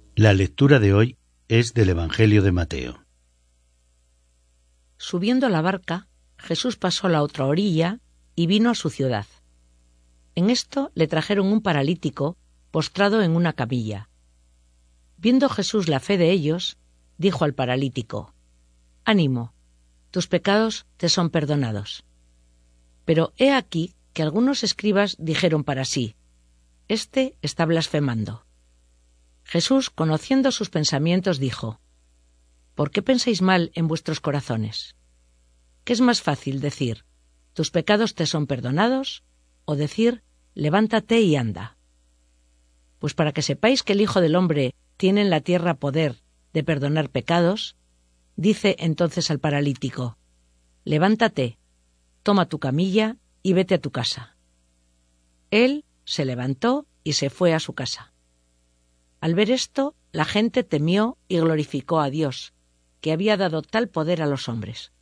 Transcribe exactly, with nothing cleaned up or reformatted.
La lectura de hoy es del Evangelio de Mateo. Subiendo a la barca, Jesús pasó a la otra orilla y vino a su ciudad. En esto le trajeron un paralítico postrado en una camilla. Viendo Jesús la fe de ellos, dijo al paralítico: «Ánimo, tus pecados te son perdonados». Pero he aquí que algunos escribas dijeron para sí: «Este está blasfemando». Jesús, conociendo sus pensamientos, dijo: «¿Por qué pensáis mal en vuestros corazones? ¿Qué es más fácil decir: tus pecados te son perdonados, o decir: levántate y anda? Pues para que sepáis que el Hijo del Hombre tiene en la tierra poder de perdonar pecados, dice entonces al paralítico: levántate, toma tu camilla y vete a tu casa». Él se levantó y se fue a su casa. Al ver esto, la gente temió y glorificó a Dios, que había dado tal poder a los hombres.